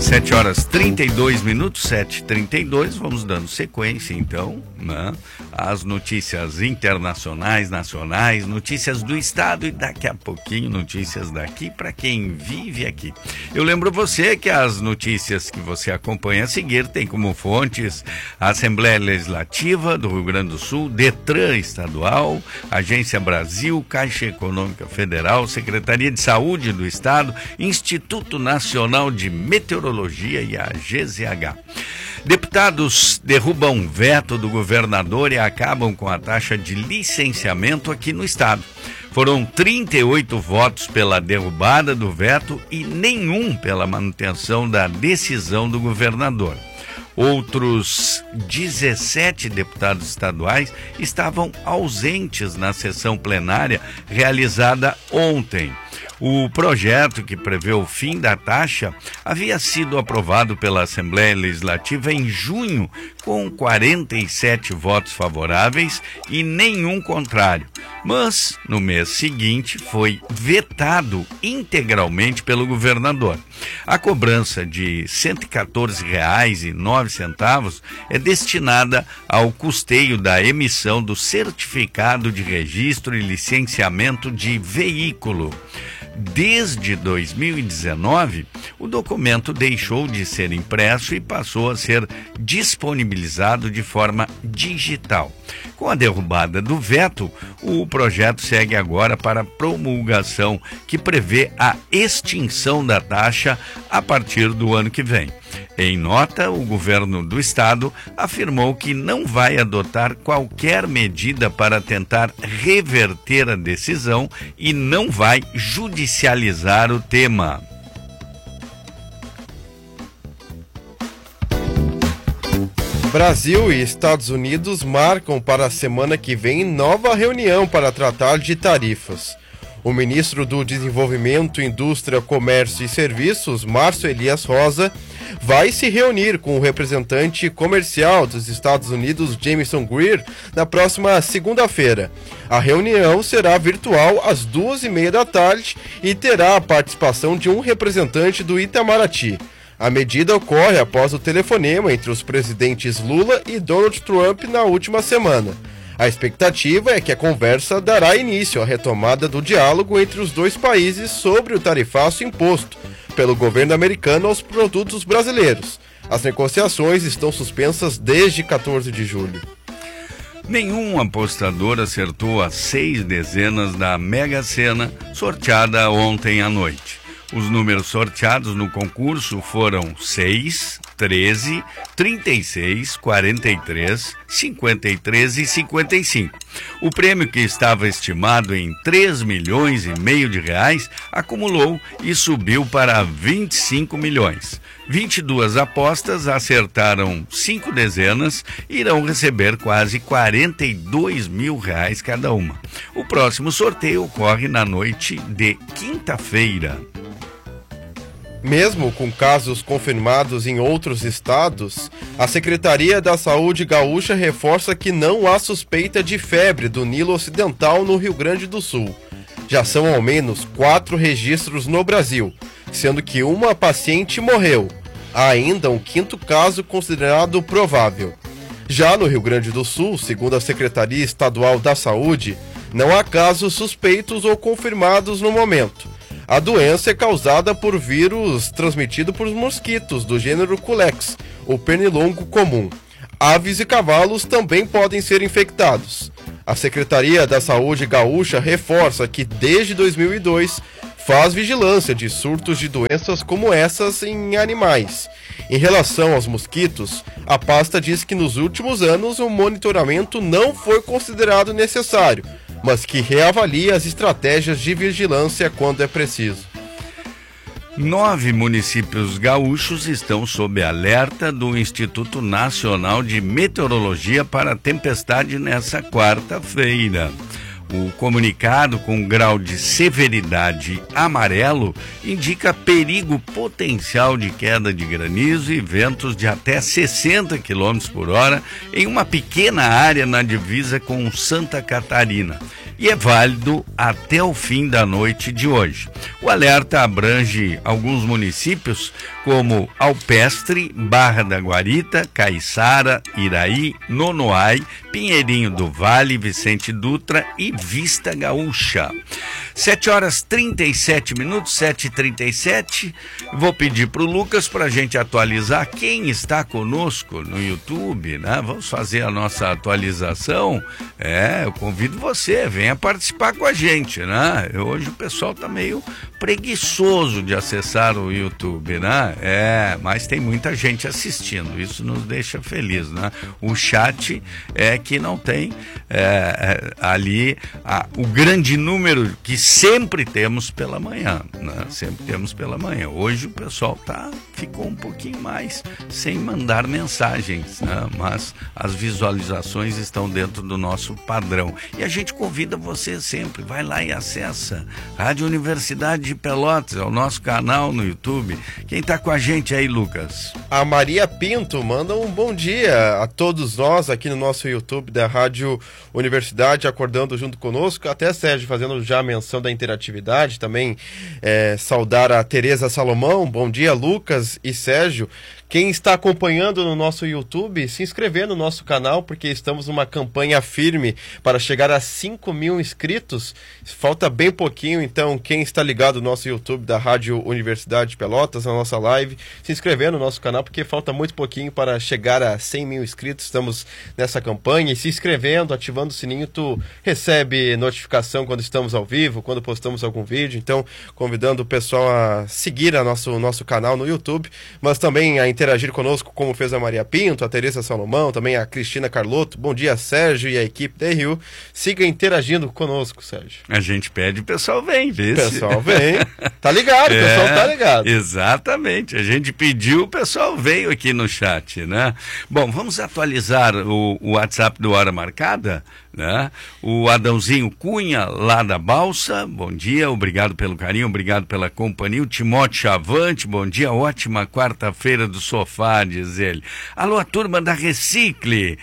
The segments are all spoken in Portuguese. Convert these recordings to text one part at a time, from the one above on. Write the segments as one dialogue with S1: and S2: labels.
S1: 7h32, 7h32, vamos dando sequência então, né? As notícias internacionais, nacionais, notícias do estado e daqui a pouquinho notícias daqui para quem vive aqui. Eu lembro você que as notícias que você acompanha a seguir tem como fontes a Assembleia Legislativa do Rio Grande do Sul, Detran Estadual, Agência Brasil, Caixa Econômica Federal, Secretaria de Saúde do Estado, Instituto Nacional de Meteorologia e a GZH. Deputados derrubam veto do governador e acabam com a taxa de licenciamento aqui no estado. Foram 38 votos pela derrubada do veto e nenhum pela manutenção da decisão do governador. Outros 17 deputados estaduais estavam ausentes na sessão plenária realizada ontem. O projeto que prevê o fim da taxa havia sido aprovado pela Assembleia Legislativa em junho, com 47 votos favoráveis e nenhum contrário. Mas, no mês seguinte, foi vetado integralmente pelo governador. A cobrança de R$ 114,09 é destinada ao custeio da emissão do certificado de registro e licenciamento de veículo. Desde 2019, o documento deixou de ser impresso e passou a ser disponibilizado de forma digital. Com a derrubada do veto, o projeto segue agora para promulgação, que prevê a extinção da taxa a partir do ano que vem. Em nota, o governo do estado afirmou que não vai adotar qualquer medida para tentar reverter a decisão e não vai judicializar o tema.
S2: Brasil e Estados Unidos marcam para a semana que vem nova reunião para tratar de tarifas. O ministro do Desenvolvimento, Indústria, Comércio e Serviços, Márcio Elias Rosa, vai se reunir com o representante comercial dos Estados Unidos, Jamieson Greer, na próxima segunda-feira. A reunião será virtual às 14h30 da tarde e terá a participação de um representante do Itamaraty. A medida ocorre após o telefonema entre os presidentes Lula e Donald Trump na última semana. A expectativa é que a conversa dará início à retomada do diálogo entre os dois países sobre o tarifaço imposto pelo governo americano aos produtos brasileiros. As negociações estão suspensas desde 14 de julho.
S1: Nenhum apostador acertou as 6 dezenas da Mega Sena sorteada ontem à noite. Os números sorteados no concurso foram 6, 13, 36, 43, 53 e 55. O prêmio, que estava estimado em 3,5 milhões de reais, acumulou e subiu para 25 milhões. 22 apostas acertaram 5 dezenas e irão receber quase 42 mil reais cada uma. O próximo sorteio ocorre na noite de quinta-feira.
S2: Mesmo com casos confirmados em outros estados, a Secretaria da Saúde Gaúcha reforça que não há suspeita de febre do Nilo Ocidental no Rio Grande do Sul. Já são ao menos 4 registros no Brasil, sendo que uma paciente morreu. Há ainda um 5º caso considerado provável. Já no Rio Grande do Sul, segundo a Secretaria Estadual da Saúde, não há casos suspeitos ou confirmados no momento. A doença é causada por vírus transmitido por mosquitos do gênero Culex, o pernilongo comum. Aves e cavalos também podem ser infectados. A Secretaria da Saúde Gaúcha reforça que desde 2002 faz vigilância de surtos de doenças como essas em animais. Em relação aos mosquitos, a pasta diz que nos últimos anos o monitoramento não foi considerado necessário, mas que reavalia as estratégias de vigilância quando é preciso.
S1: 9 municípios gaúchos estão sob alerta do Instituto Nacional de Meteorologia para tempestade nessa quarta-feira. O comunicado, com grau de severidade amarelo, indica perigo potencial de queda de granizo e ventos de até 60 km por hora em uma pequena área na divisa com Santa Catarina. e é válido até o fim da noite de hoje. O alerta abrange alguns municípios como Alpestre, Barra da Guarita, Caiçara, Iraí, Nonoai, Pinheirinho do Vale, Vicente Dutra e Vista Gaúcha. 7h37, 7h37. Vou pedir para o Lucas para a gente atualizar quem está conosco no YouTube, né? Vamos fazer a nossa atualização. Eu convido você, venha participar com a gente, né? Hoje o pessoal está meio preguiçoso de acessar o YouTube, né? Mas tem muita gente assistindo, isso nos deixa feliz, né? O chat é que não tem ali o grande número que sempre temos pela manhã, né? Sempre temos pela manhã. Hoje o pessoal ficou um pouquinho mais sem mandar mensagens, né? Mas as visualizações estão dentro do nosso padrão. E a gente convida você sempre, vai lá e acessa Rádio Universidade de Pelotas, é o nosso canal no YouTube. Quem está com a gente aí, Lucas?
S2: A Maria Pinto manda um bom dia a todos nós aqui no nosso YouTube da Rádio Universidade, acordando junto conosco. Até, Sérgio, fazendo já a menção da interatividade, também saudar a Tereza Salomão. Bom dia, Lucas e Sérgio. Quem está acompanhando no nosso YouTube, se inscrever no nosso canal, porque estamos numa campanha firme para chegar a 5.000 inscritos. Falta bem pouquinho, então quem está ligado no nosso YouTube da Rádio Universidade de Pelotas, na nossa live, se inscrever no nosso canal, porque falta muito pouquinho para chegar a 100.000 inscritos. Estamos nessa campanha e se inscrevendo, ativando o sininho, tu recebe notificação quando estamos ao vivo, quando postamos algum vídeo. Então, convidando o pessoal a seguir nosso canal no YouTube, mas também a interagir conosco, como fez a Maria Pinto, a Teresa Salomão, também a Cristina Carlotto. Bom dia, Sérgio e a equipe da RU. Siga interagindo conosco, Sérgio.
S1: A gente pede, o pessoal vem, vê.
S2: O pessoal vem. Tá ligado, o pessoal tá ligado.
S1: Exatamente. A gente pediu, o pessoal veio aqui no chat, né? Bom, vamos atualizar o WhatsApp do Hora Marcada, né? O Adãozinho Cunha, lá da Balsa, bom dia, obrigado pelo carinho, obrigado pela companhia. O Timóteo Chavante, bom dia, ótima quarta-feira do sofá, diz ele. Alô, a turma da Recicle,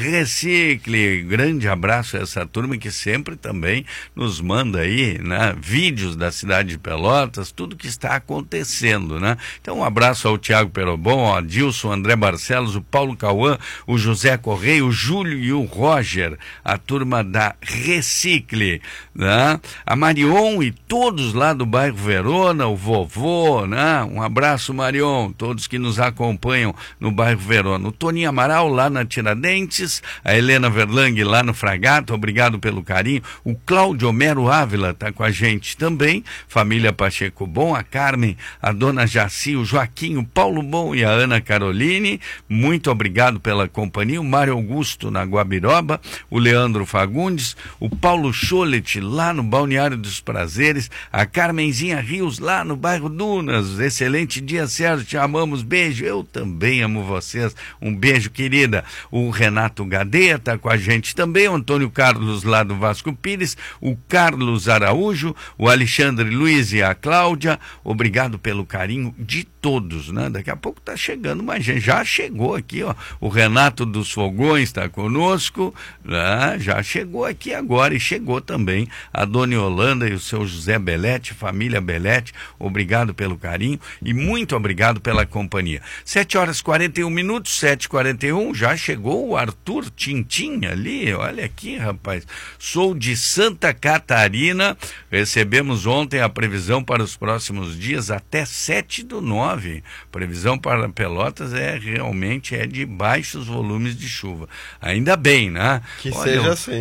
S1: grande abraço a essa turma que sempre também nos manda aí, né, vídeos da cidade de Pelotas, tudo que está acontecendo, né? Então um abraço ao Tiago Perobon, ao Adilson, André Barcelos, o Paulo Cauã, o José Correia, o Júlio e o Roger, a turma da Recicle, né? A Marion e todos lá do bairro Verona, o vovô, né? Um abraço, Marion, todos que nos acompanham no bairro Verona. O Toninho Amaral lá na Tiradentes, a Helena Verlang lá no Fragato, obrigado pelo carinho. O Cláudio Homero Ávila está com a gente também, família Pacheco Bom, a Carmen, a dona Jaci, o Joaquim, o Paulo Bom e a Ana Caroline, muito obrigado pela companhia. O Mário Augusto na Guabiroba, o Leandro Fagundes, o Paulo Cholet lá no Balneário dos Prazeres, a Carmenzinha Rios lá no bairro Dunas. Excelente dia, Sérgio, te amamos, beijo. Eu também amo vocês, um beijo, querida. O Renato Gadeia está com a gente também, o Antônio Carlos lá do Vasco Pires, o Carlos Araújo, o Alexandre Luiz e a Cláudia, obrigado pelo carinho de todos, né? Daqui a pouco está chegando mais gente, já chegou aqui, ó, o Renato dos Fogões está conosco, né? Já chegou aqui agora e chegou também a Dona Yolanda e o seu José Belete, família Belete, obrigado pelo carinho e muito obrigado pela companhia. 7h41, 7h41, já chegou o Arthur Tintim ali, olha aqui, rapaz, sou de Santa Catarina, recebemos ontem a previsão para os próximos dias até 7/9, previsão para Pelotas realmente de baixos volumes de chuva, ainda bem, né?
S2: Que seja assim.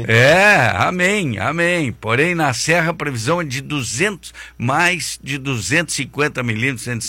S1: Amém, porém na Serra a previsão é de mais de 250 milímetros, entre